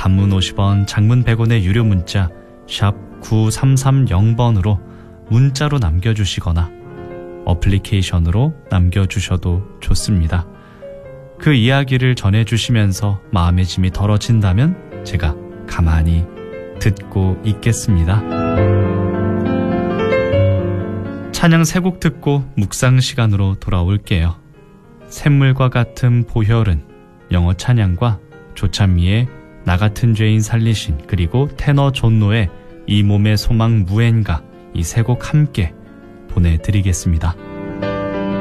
단문 50원, 장문 100원의 유료 문자 샵 9330번으로 문자로 남겨주시거나 어플리케이션으로 남겨주셔도 좋습니다. 그 이야기를 전해주시면서 마음의 짐이 덜어진다면 제가 가만히 듣고 있겠습니다. 찬양 3곡 듣고 묵상 시간으로 돌아올게요. 샘물과 같은 보혈은 영어 찬양과 조찬미의 나 같은 죄인 살리신, 그리고 테너 존노의 이 몸의 소망 무엔가, 이 3곡 함께 보내드리겠습니다.